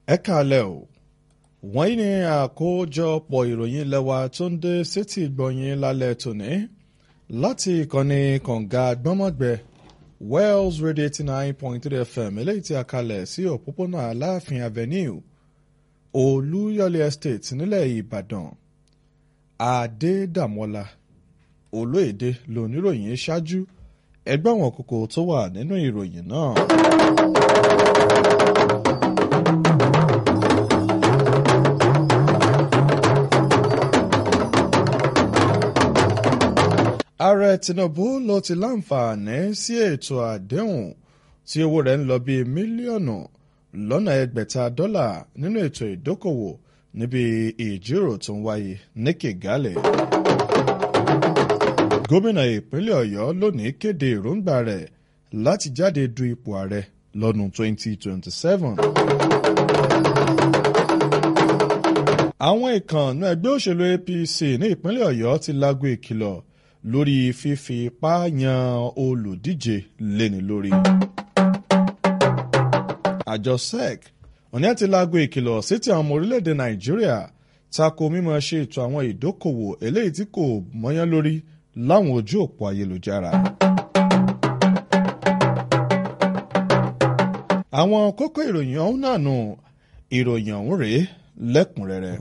Ẹ káalẹ́ o, wọ́n ní àkójọpọ̀ ìròyìn lẹ́wà tó ń dé sétí ìgbọ̀nyìn lálẹ́ tòní láti ìkànnì kànga gbọ́mọ̀gbẹ́ Wells Radio 89.3 FM eléyìí tí a kalẹ̀ sí òpópónà Aláàfin Avenue Olúyọ̀lé Estate nílẹ̀ Ìbàdàn. Adédàmọ́lá Olóyèdè lóníròyìn ṣáájú ẹgbẹ́ àwọn kókó tó wà nínú ìròyìn náà. Ààrẹ Tinubu ló ti láǹfààní sí ètò àdéhùn tí owó rẹ̀ ń lọ bí mílíọ̀nù lọ́nà $600 nínú ètò ìdókòwò níbi ìjíròrò tó ń wáyé ní Kigali. Gómìnà ìpínlẹ̀ Ọ̀yọ́ lónìí kéde èròǹgbà rẹ̀ láti jáde du ipò ààrẹ lọ́dún 2027. Àwọn ìkànnì ẹgbẹ́ òṣèlú APC ní ìpínlẹ̀ Ọ̀yọ́ ti láago ìkìlọ̀ lórí fífi ipá yan olùdíje léni lórí. Àjọ SEC òní àti láago ìkìlọ̀ sí ti àwọn ọmọ orílẹ̀-èdè Nàìjíríà tako mímọ̀ ṣe ètò àwọn ìdókòwò eléyìí tí kò mọ́yán lórí láwọn ojú òpó ayélujára. Àwọn kókó ìròyìn ọ̀hún náà nù ìròyìn ọ̀hún rèé lẹ́kùnrẹ́rẹ́.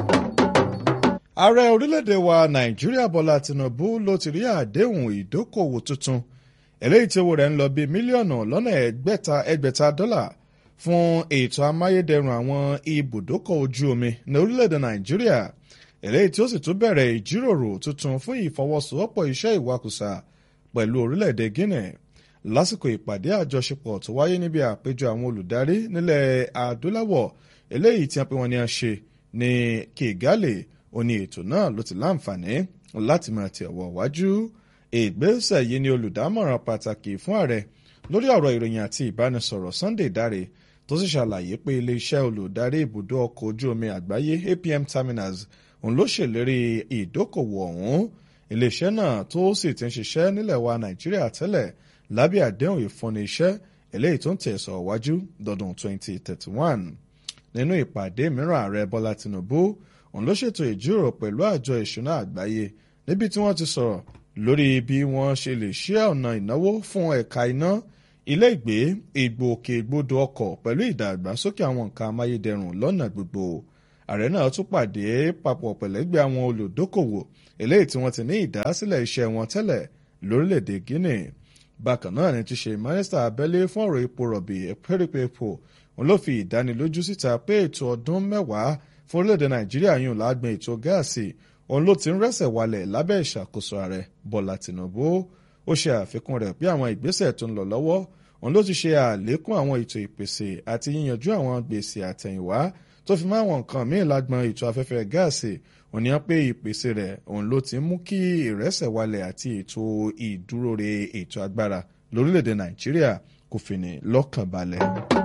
Ààrẹ orílẹ̀-èdè wa Nàìjíríà Bọ́lá Tinubu ló ti rí àdéhùn ìdókòwò tuntun eléyìí tí owó rẹ̀ ń lọ bí mílíọ̀nù lọ́nà $600 fún ètò amáyédẹrùn àwọn ibùdókọ̀ ojú omi ní orílẹ̀-èdè Nàìjíríà eléyìí tí ó sì tún bẹ̀rẹ̀ ìjíròrò tuntun fún ìfọwọ́sowọ́pọ̀ iṣẹ́ ìwakùsà pẹ̀lú orílẹ̀-èdè Guinea lásìkò ìpàdé àjọṣepọ̀ tó wáyé níbi àpéjọ àwọn olùdarí nílẹ̀ adúláwọ̀ eléyìí tí wọ́n pe wọ́n ní a ṣe ní Kigali. Ó ní ètò náà ló ti láǹfààní láti máa tẹ̀ ọwọ́ wájú. Ìgbésẹ̀ yìí ni olùdámọ̀ràn pàtàkì fún ààrẹ lórí ọ̀rọ̀ ìròyìn àti ìbánisọ̀rọ̀ Sunday Dare tó sì ṣàlàyé pé iléeṣẹ́ olùdarí ibùdó ọkọ̀ ojú omi àgbáyé APM Terminals òun ló ṣèlérí ìdókòwò ọ̀hún. Iléeṣẹ́ náà tó sì ti ń ṣiṣẹ́ nílẹ̀ wa Nàìjíríà tẹ́lẹ̀ lábẹ́ àdéhùn ìfúnni iṣẹ́ eléyìí tó ń tẹ̀sọ̀ wájú dọdún 2031. Nínú ìpàdé mìíràn ààrẹ Bọ́lá Tinubu òun ló ṣètò ìjíròrò pẹ̀lú àjọ ìṣúná àgbáyé níbi tí wọ́n ti sọ̀rọ̀ lórí bí wọ́n ṣe lè ṣe ọ̀nà ìnáwó fún ẹ̀ka iná, ilé ìgbé, ìgbòkègbodò ọkọ̀ pẹ̀lú ìdàgbàsókè àwọn nǹkan amáyédẹrùn lọ́nà gbogbo. Ààrẹ náà tún pàdé papọ̀ pẹ̀lẹ́gbẹ́ àwọn olùdókòwò eléyìí tí wọ́n ti ní ìdásílẹ̀ iṣẹ́ wọn tẹ́lẹ̀ lórílẹ̀‐èdè Guinea. Bákan náà ni ti ṣe mínísítà abẹ́lé fún ọ̀rọ̀ epo rọ̀bì Epo òun ló fi ìdánilójú síta pé ètò ọdún 10 fún orílẹ̀-èdè Nàìjíríà yùn lágbọn ètò gáàsì òun ló ti ń rẹ́sẹ̀ walẹ̀ lábẹ́ ìṣàkóso ààrẹ Bọ́lá Tinubu. Ó ṣe àfikún rẹ̀ pé àwọn ìgbésẹ̀ tó ń lọ lọ́wọ́ òun ló ti ṣe àlékún àwọn ètò ìpèsè àti yíyanjú àwọn gbèsè àtẹ̀yìnwá tó fi mọ́ àwọn nǹkan míì lágbọn ètò afẹ́fẹ́ gáàsì. Òun ni wọ́n pé ìpèsè rẹ̀ òun ló ti mú kí ìrẹ́sẹ̀ walẹ̀ àti ètò ìdúróre ètò agbára lórílẹ̀-èdè Nàìjíríà kò fìní lọ́kàn balẹ̀.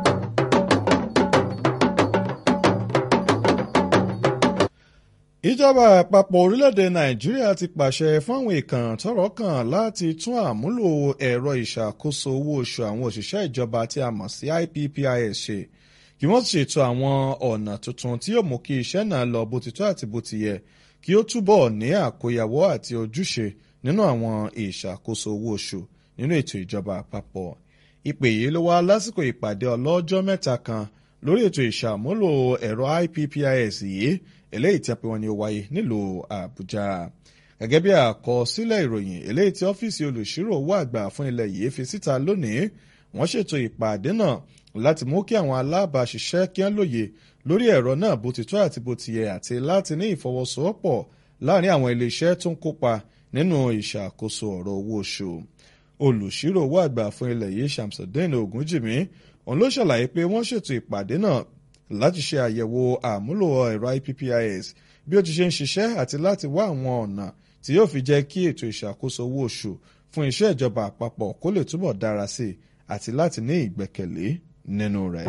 Ìjọba àpapọ̀ orílẹ̀-èdè Nàìjíríà ti pàṣẹ fáwọn ìkàn tọ́rọ̀ kàn láti tún àmúlò ẹ̀rọ ìṣàkóso owó oṣù àwọn òṣìṣẹ́ ìjọba tí a mọ̀ sí IPPIS ṣe kí wọ́n ṣètò àwọn ọ̀nà tuntun tí yóò mú kí iṣẹ́ náà lọ bó ti tọ́ àti bó ti yẹ kí ó túbọ̀ ní àkóyawọ́ àti ojúṣe nínú àwọn ìṣàkóso owó oṣù nínú ètò ìjọba àpapọ̀. Ìpè yìí ló wá lásìkò ìpàdé ọlọ́jọ́ mẹ́ta kan lórí ètò ìṣàmúlò ẹ̀rọ IPPIS yìí eléyìí tí a pè wọ́n ní ó wáyé nílùú Àbújá. Gẹ́gẹ́ bí àkọsílẹ̀ ìròyìn eléyìí tí ọ́fíìsì olùṣírò owó àgbà fún ilẹ̀ yìí fi síta lónìí, wọ́n ṣètò ìpàdé náà láti mú kí àwọn alábàáṣiṣẹ́ kí wọ́n lóye lórí ẹ̀rọ náà bó ti tọ́ àti bó ti yẹ àti láti ní ìfọwọ́sowọ́pọ̀ láàrin àwọn iléeṣẹ́ tó ń kópa nínú ìṣàkóso ọ̀rọ̀ owó oṣù. Olùṣírò owó àgbà fún ilẹ̀ yìí Shamsuddin Ogunjimi òun ló ṣàlàyé pé wọ́n ṣètò ìpàdé náà láti ṣe àyẹ̀wò àmúlò ẹ̀rọ IPPIS bí ó ti ṣe ń ṣiṣẹ́ àti láti wá àwọn ọ̀nà tí yóò fi jẹ́ kí ètò ìṣàkóso owó oṣù fún iṣẹ́ ìjọba àpapọ̀ kó lè túbọ̀ dára sí àti láti ní ìgbẹ́kẹ̀lé nínú rẹ̀.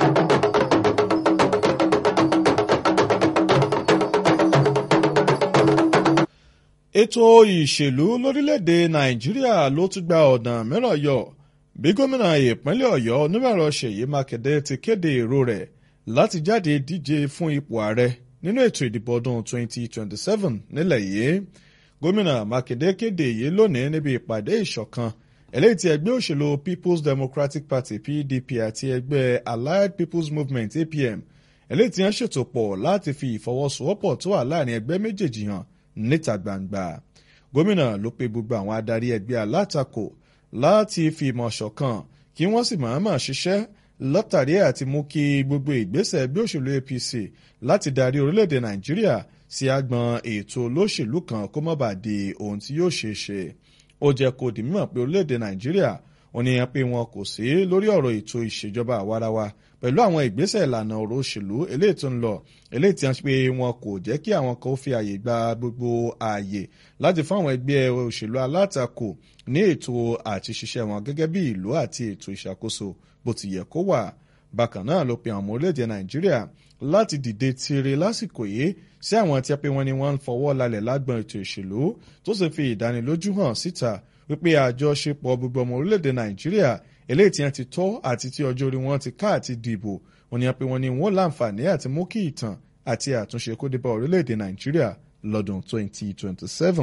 Ètò ìṣèlú lórílẹ̀‐èdè Nàìjíríà ló tún gba ọ̀nà mìíràn yọ bí gómìnà ìpínlẹ̀ Ọ̀yọ́ Onímọ̀ẹ̀rọ Ṣèyí Mákindé ti kéde èrò rẹ̀ láti jáde díje fún ipò ààrẹ nínú ètò ìdìbò ọdún 2027 nílẹ̀ yìí. Gómìnà Mákindé kéde èyí lónìí níbi ìpàdé ìṣọ̀kan eléyìí tí ẹgbẹ́ òṣèlú People's Democratic Party PDP àti ẹgbẹ́ Allied People's Movement APM eléyìí tí wọ́n ṣètò pọ̀ láti fi ìfọwọ́sowọ́pọ̀ tó wà láàrin ẹgbẹ́ méjèèjì hàn níta gbangba. Gómìnà ló pe gbogbo àwọn adarí ẹgbẹ́ alátakò láti fi ìmọ̀ ṣọ̀kan kí wọ́n sì mọ̀ọ́mọ̀ ṣiṣẹ́ látàrí àti mú kí gbogbo ìgbésẹ̀ ẹgbẹ́ òṣèlú APC láti darí orílẹ̀-èdè Nàìjíríà sí agbọn ètò olóṣèlú kan kó má bàa di ohun tí yóò ṣeé ṣe. Ó jẹ́ kó di mímọ̀ pé orílẹ̀-èdè Nàìjíríà ò ní pé wọn kò sí lórí ọ̀rọ̀ ètò ìṣèjọba àwarawa pẹ̀lú àwọn ìgbésẹ̀ ìlànà ọ̀rọ̀ òṣèlú eléyìí tó ń lọ eléyìí tí wọ́n pé wọn kò jẹ́ kí àwọn kan fi àyè gba gbogbo ààyè láti fún àwọn ẹgbẹ́ òṣèlú alátakò ní ètò àti ṣiṣẹ́ wọn gẹ́gẹ́ bí ìlú àti ètò ìṣàkóso bó ti yẹ kó wà. Bákan náà ló pe àwọn ọmọ orílẹ̀-èdè Nàìjíríà láti dìde tire lásìkò yìí sí àwọn tí wọ́n ní wọ́n ń fọwọ́ lálẹ̀ lágbọn ètò ìṣèlú tó sì fi ìdánilójú hàn síta wípé àjọṣepọ̀ gbogbo ọmọ orílẹ̀-èdè Nàìjíríà eléyìí tí wọ́n ti tọ́ àti tí ọjọ́ orí wọn ti ká àti dìbò wọ́n ní pé wọ́n ní wọ́n láǹfààní àti mú kí ìtàn àti àtúnṣe kó dé bá orílẹ̀-èdè Nàìjíríà lọ́dún 2027.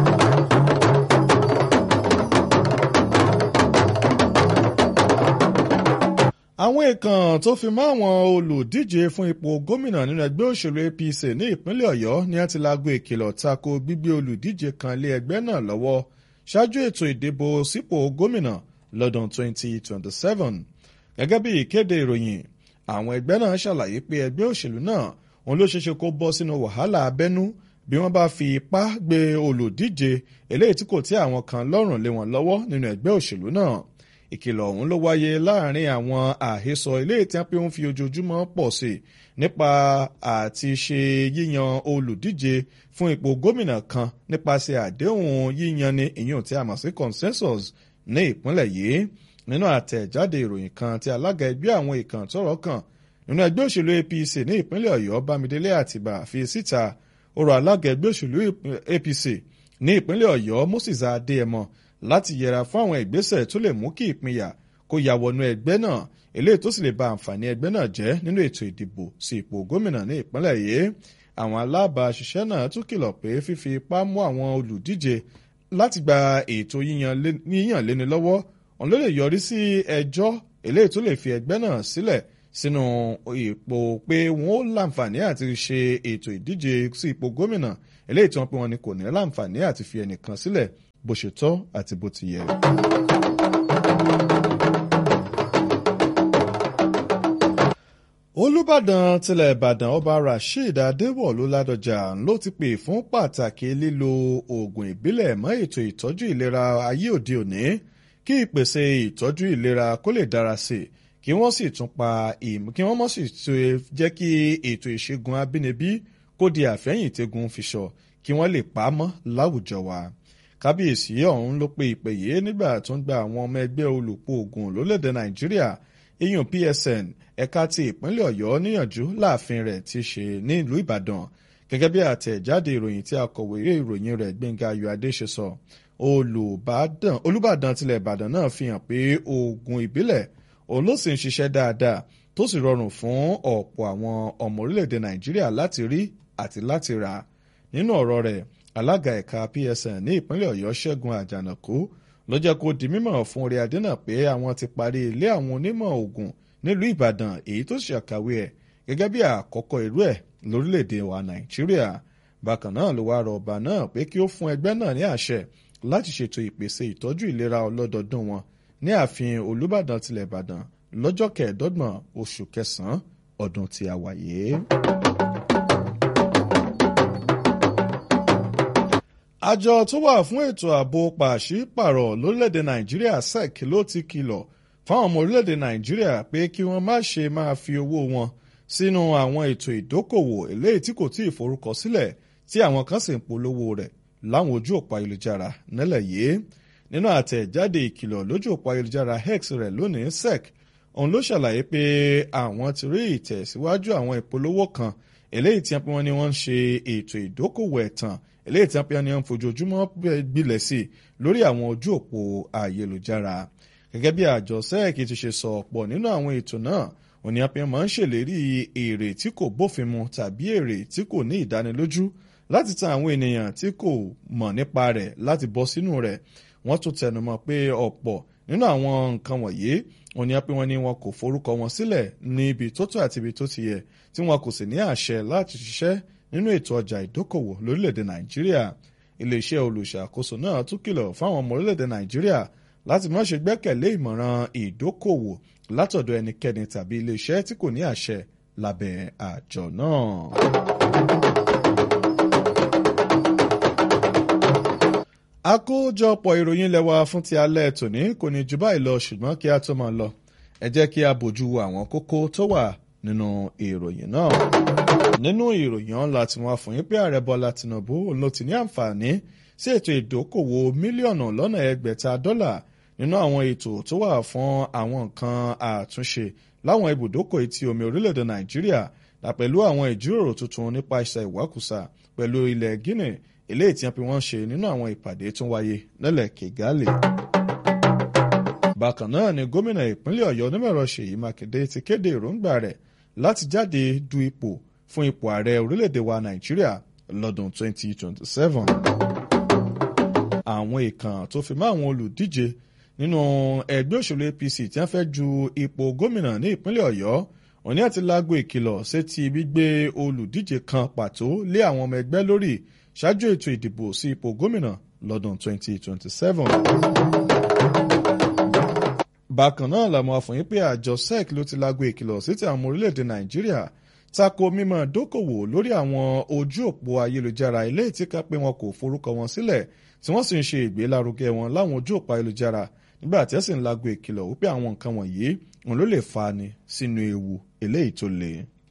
Àwọn èèkàn tó fi mọ́ àwọn olùdíje fún ipò gómìnà nínú ẹgbẹ́ òṣèlú APC ní ìpínlẹ̀ Ọ̀yọ́ ní wọ́n ti láago ìkìlọ̀ tako gbígbé olùdíje kan lé ẹgbẹ́ náà lọ́wọ́ ṣáájú ètò ìdìbò sípò gómìnà lọ́dún 2027. Gẹ́gẹ́ bí ìkéde ìròyìn, àwọn ẹgbẹ́ náà ṣàlàyé pé ẹgbẹ́ òṣèlú náà òun ló ṣeéṣe kó bọ́ sínú wàhálà abẹ́nú bí wọ́n bá fi ipá gbé olùdíje eléyìí tí kò tẹ́ àwọn kan lọ́rùn lé wọn lọ́wọ́ nínú ẹgbẹ́ òṣèlú náà. Ìkìlọ̀ ọ̀hún ló wáyé láàrin àwọn àhesọ eléyìí tí wọ́n pé ń fi ojoojúmọ́ pọ̀ sí nípa àti ṣe yíyan olùdíje fún ipò gómìnà kan nípasẹ̀ àdéhùn yíyan ní ìyún tí a mọ̀ sí consensus ní ìpínlẹ̀ yìí. Nínú àtẹ̀jáde ìròyìn kan tí alága ẹgbẹ́ àwọn ìkàn tọ́rọ̀ kàn nínú ẹgbẹ́ òṣèlú APC ní ìpínlẹ̀ Ọ̀yọ́ Bámidélé Àtìbà fi síta, ó rọ alága ẹgbẹ́ òṣèlú APC ní ìpínlẹ̀ Ọ̀yọ́ Moses Adéyẹmọ láti yẹra fún àwọn ìgbésẹ̀ tó lè mú kí ìpínyà kó ya wọnú ẹgbẹ́ náà eléyìí tó sì lè ba àǹfààní ẹgbẹ́ náà jẹ́ nínú ètò ìdìbò sí ipò gómìnà ní ìpínlẹ̀ yìí. Àwọn alábàáṣiṣẹ́ náà tún kìlọ̀ pé fífi ipá mú àwọn olùdíje láti gba ètò yíyàn léni lọ́wọ́ òun ló lè yọrí sí ẹjọ́ eléyìí tó lè fi ẹgbẹ́ náà sílẹ̀ sínú ipò pé wọ́n ó láǹfààní àti ṣe ètò ìdíje sí ipò gómìnà eléyìí tí wọ́n pé wọn ni kò ní láǹfààní àti fi ẹnìkan sílẹ̀ bó ṣe tọ́ àti bó ti yẹ. Olúbàdàn tilẹ̀ Ìbàdàn Ọba Rasheed Adéwọ̀lú Ládọjà ló ti pè fún pàtàkì lílo oògùn ìbílẹ̀ mọ́ ètò ìtọ́jú ìlera ayé òde òní kí ìpèsè ìtọ́jú ìlera kó lè dára sí i kí wọ́n sì tún kí wọ́n mọ̀ sí jẹ́ kí ètò ìṣègùn abínibí kó di àfẹ́yìntẹ́gun fiṣọ kí wọ́n lè pa á mọ́ láwùjọ wa. Kábíyèsí ọ̀hún ló pe ìpè yìí nígbà tó ń gba àwọn ọmọ ẹgbẹ́ olùpọ̀ ògùn lórílẹ̀‐èdè Nàìjíríà iyùn PSN ẹ̀ka ti ìpínlẹ̀ Ọ̀yọ́ níyànjú láàfin rẹ̀ ti ṣe ní ìlú Ìbàdàn. Gẹ́gẹ́ bí àtẹ̀jáde ìròyìn tí akọ̀wé ìròyìn rẹ̀ Gbẹ́ngà Ayọ̀adé ṣe sọ, Olúbàdàn tilẹ̀ Ìbàdàn náà fi hàn pé oògùn ìbílẹ̀ òun ló sì ń ṣiṣẹ́ dáadáa tó sì rọrùn fún ọ̀pọ̀ àwọn ọmọ orílẹ̀-èdè Nàìjíríà láti rí àti láti rà. Nínú ọ̀rọ̀ rẹ̀, alága ẹ̀ka PSN ní ìpínlẹ̀ Ọ̀yọ́ Ṣẹ́gun Àjànàkú ló jẹ́ kó di mímọ̀ fún orí adé náà pé àwọn ti parí ilé àwọn onímọ̀ ògùn nílùú Ìbàdàn èyí tó ṣàkàwé ẹ̀ gẹ́gẹ́ bí àkọ́kọ́ irú ẹ̀ lórílẹ̀‐èdè wa Nàìjíríà. Bákan náà ló wá rọ ọba náà pé kí ó fún ẹgbẹ́ náà ní àṣẹ láti ṣètò ìpèsè ìtọ́jú ìlera ọlọ́dọọdún wọn ní ààfin Olúbàdàn tilẹ̀ Ìbàdàn lọ́jọ́ 15 oṣù kẹsàn-án ọdún tí a wà yìí. Àjọ tó wà fún ètò ààbò pàṣípàrọ̀ lórílẹ̀‐èdè Nàìjíríà SEC ló ti kìlọ̀ fáwọn ọmọ orílẹ̀‐èdè Nàìjíríà pé kí wọ́n má ṣe máa fi owó wọn sínú àwọn ètò ìdókòwò eléyìí tí kò tí ì forúkọsílẹ̀ tí àwọn kan sì ń polówó rẹ̀ láwọn ojú òpó ayélujára nílẹ̀ yìí. Nínú àtẹ̀jáde ìkìlọ̀ lójú òpó ayélujára X rẹ̀ lónìí, SEC òun ló ṣàlàyé pé àwọn ti rí ìtẹ̀síwájú àwọn ìpolówó kan eléyìí tí wọ́n ní wọ́n ń ṣe ètò ìdókòwò ẹ̀tàn eléyìí tí wọ́n ní wọ́n fojoojúmọ́ gbilẹ̀ sí lórí àwọn ojú òpó ayélujára. Gẹ́gẹ́ bí àjọ SEC ti ṣe sọ, ọ̀pọ̀ nínú àwọn ètò náà òní apẹ́yàn máa ń ṣèlérí èrè tí kò bófin mu tàbí èrè tí kò ní ìdánilójú láti tan àwọn ènìyàn tí kò mọ̀ nípa rẹ̀ láti bọ́ sínú rẹ̀. Wọ́n tún tẹnumọ́ pé ọ̀pọ̀ nínú àwọn nǹkan wọ̀nyí òní apẹ́yàn ní wọn kò forúkọ wọn sílẹ̀ ní ibi tó tó àti ibi tó ti yẹ tí wọn kò sì ní àṣẹ láti ṣiṣẹ́ nínú ètò ọjà ìdókòwò lórílẹ̀‐èdè Nàìjíríà. Iléeṣẹ́ olùṣàkóso náà tún kìlọ̀ fáwọn ọmọ orílẹ̀‐èdè Nàìjíríà láti má ṣe gbẹ́kẹ̀lé ìmọ̀ràn ìdókòwò látọ̀dọ̀ ẹnikẹ́ni tàbí iléeṣẹ́ tí kò ní àṣẹ lábẹ́ àjọ náà. Àkójọpọ̀ ìròyìn lẹ́wà fún ti alẹ́ tòní kò ní jù báyìí lọ, ṣùgbọ́n kí a tó máa lọ ẹ jẹ́ kí a bójú wo àwọn kókó tó wà nínú ìròyìn náà. Nínú ìròyìn ọ̀la tí wọ́n fún yín pé ààrẹ Bọ́lá Tinubu ló ti ní àǹfààní sí ètò ìdókòwò mílíọ̀nù lọ́nà $600 nínú àwọn ètò tó wà fún àwọn nǹkan àtúnṣe láwọn ibùdókọ̀ etí omi orílẹ̀-èdè Nàìjíríà pẹ̀lú àwọn ìjíròrò tuntun nípa iṣẹ́ ìwakùsà pẹ̀lú ilẹ̀ Guinea eléyìí tí wọ́n ṣe nínú àwọn ìpàdé tó wáyé nílẹ̀ Kigali. Bákan náà ni gómìnà ìpínlẹ̀ Ọ̀yọ́ onímọ̀ẹ̀rọ Ṣèyí Mákindé ti kéde èròǹgbà rẹ̀ láti jáde du ipò fún ipò ààrẹ orílẹ̀-èdè wa Nàìjíríà lọ́dún 2027. Àwọn ìkàn tó fi mọ́ àwọn olùdíje nínú ẹgbẹ́ òṣèlú APC tí wọ́n fẹ́ ju ipò gómìnà ní ìpínlẹ̀ Ọ̀yọ́ òní àti láago ìkìlọ̀ sétí gbígbé olùdíje kan pàtó lé àwọn ọmọ ẹgbẹ́ lórí ṣáájú ètò ìdìbò sí ipò gómìnà lọ́dún 2027. Bákan náà làwọn afọ̀yín pé àjọ SEC ló ti láago ìkìlọ̀ sétí àwọn ọmọ orílẹ̀-èdè Nàìjíríà tako mímọ́ dókòwò lórí àwọn ojú òpó ayélujára ilé ìtìká pé wọn kò forúkọ wọn sílẹ̀ tí wọ́n sì ń ṣe ìgbélárugẹ wọn láwọn ojú òpó ayélujára nígbà tí ẹ sì ń láago ìkìlọ̀ wípé àwọn nǹkan wọ̀nyí òun ló lè fani sínú ewu eléyìí tó le.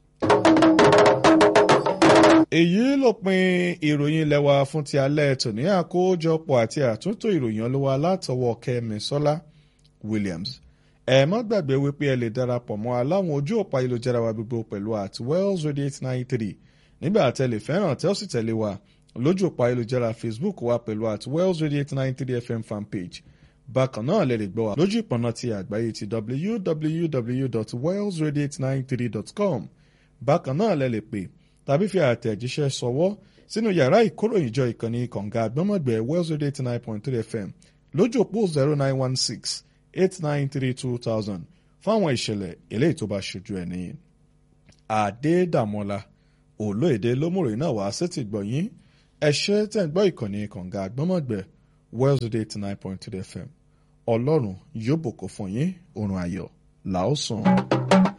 Èyí ló pin ìròyìn lẹ́wà fún ti alẹ́ tòní. Àkójọpọ̀ àti àtúntò ìròyìn ọlọ́wọ́ látọwọ́ Kẹ́misọ́lá Williams. Ẹ má gbàgbé wípé ẹ lè darapọ̀ mọ́ aláwọn ojú òpó ayélujára wa gbogbo pẹ̀lú @Wells Radio 893 nígbà tẹ́lẹ̀ fẹ́ràn tẹ́ ó sì tẹ̀lé wa lójú òpó ayélujára Facebook wa pẹ̀lú @Wells Radio 893 FM fanpage. Bákan náà lè gbọ́ wa lójú ìpọ̀nà ti àgbáyé ti www.wellsradio893.com. Bákan náà lè pè tàbí fi àtẹ̀jíṣẹ́ ṣọwọ́ sínú yàrá ìkóròyìnjọ ìkànnì kànga àgbọ́mọ̀gbẹ́ Wells Radio 89.3 FM lójú òpó 0916-893-2000 fún àwọn ìṣẹ̀lẹ̀ eléyìí tó bá ṣojú ẹni. Adédàmọ́lá Olóyèdè lómùròyìn náà wá sétí gbọ̀yìn. Ẹ ṣé tẹ́ ń gbọ́ ìkànnì kànga àgbọ́mọ̀gbẹ́ Wells Radio 89.3 FM. Ọlọ́run yóò bùkún fún yín, oorun ayọ̀ làó sùn.